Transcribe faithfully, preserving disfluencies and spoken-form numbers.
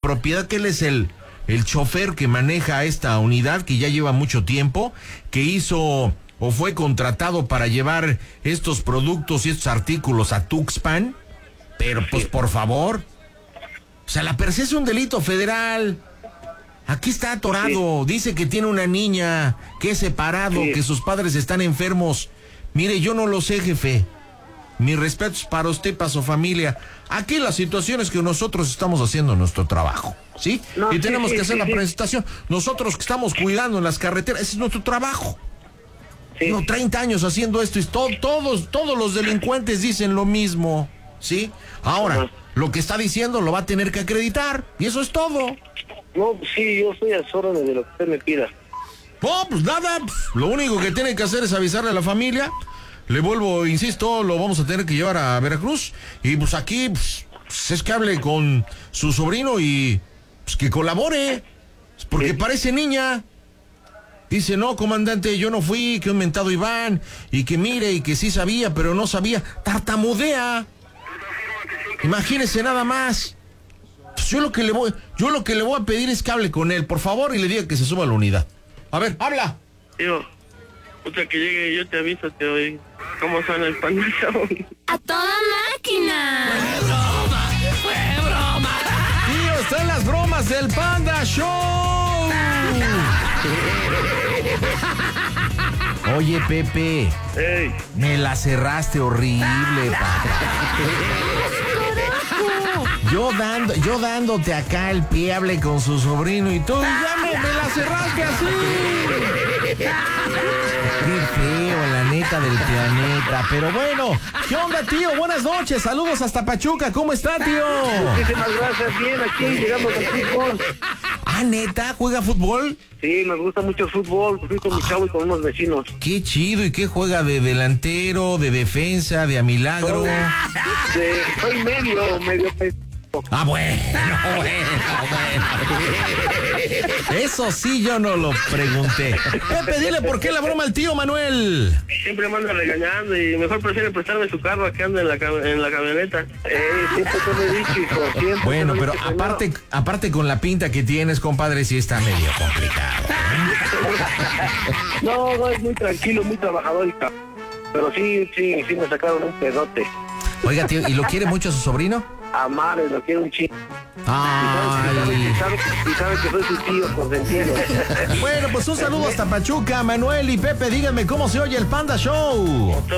propiedad, que él es el, el chofer que maneja esta unidad, que ya lleva mucho tiempo, que hizo o fue contratado para llevar estos productos y estos artículos a Tuxpan. Pero pues por favor, o sea, la per se es un delito federal. Aquí está atorado, sí. Dice que tiene una niña, que es separado, sí. Que sus padres están enfermos. Mire, yo no lo sé, jefe. Mis respetos para usted, para su familia. Aquí la situación es que nosotros estamos haciendo nuestro trabajo, ¿sí? No, y sí, tenemos sí, que hacer sí, la sí. presentación. Nosotros que estamos cuidando en las carreteras, ese es nuestro trabajo. Sí. No, treinta años haciendo esto y to- todos, todos los delincuentes dicen lo mismo, ¿sí? Ahora, uh-huh. Lo que está diciendo lo va a tener que acreditar, y eso es todo. No, sí, yo estoy a las órdenes de lo que usted me pida. No, pues nada, pues, lo único que tiene que hacer es avisarle a la familia. Le vuelvo, insisto, lo vamos a tener que llevar a Veracruz. Y pues aquí, pues, es que hable con su sobrino y pues que colabore. Porque sí. Parece niña. Dice, no, comandante, yo no fui, que un mentado Iván, y que mire, y que sí sabía, pero no sabía. Tartamudea. Imagínese nada más. Pues yo lo que le voy, yo lo que le voy a pedir es que hable con él, por favor, y le diga que se suba a la unidad. A ver, habla. Tío, puta que llegue, yo te aviso, te oí. ¿Cómo suena el Panda Show? ¡A toda máquina! ¡Fue broma! ¡Fue broma! Tío, están las bromas del Panda Show. Oye, Pepe. Hey. Me la cerraste horrible, papá. Yo dando, yo dándote acá el pie, hable con su sobrino y tú ya me, me la cerraste así. Qué feo, la neta del planeta. Pero bueno, ¿qué onda, tío? Buenas noches, saludos hasta Pachuca. ¿Cómo está, tío? Muchísimas gracias, bien, aquí llegamos al fútbol. Ah, ¿neta? ¿Juega fútbol? Sí, me gusta mucho el fútbol, fui con mi chavo y con unos vecinos. Qué chido, ¿y qué juega? ¿De delantero, de defensa, de a milagro? Soy, de, soy medio, medio pe... Ah, bueno, bueno, bueno. Eso sí yo no lo pregunté. Pepe, dile por qué la broma al tío Manuel. Siempre me anda regañando y mejor prefiere prestarme su carro a que ande en la, en la camioneta. Eh, siempre te lo he dicho, hijo. Siempre bueno, pero dicho, aparte, no. aparte con la pinta que tienes, compadre, sí está medio complicado. No, no, es muy tranquilo, muy trabajador y cap... Pero sí, sí, sí me sacaron un pedote. Oiga, tío, ¿y lo quiere mucho a su sobrino? A madre, lo quiero un chico. Ay. Y sabe, y sabe que soy su tío, por entiendo. Bueno, pues un saludo hasta Pachuca, Manuel y Pepe, díganme cómo se oye el Panda Show.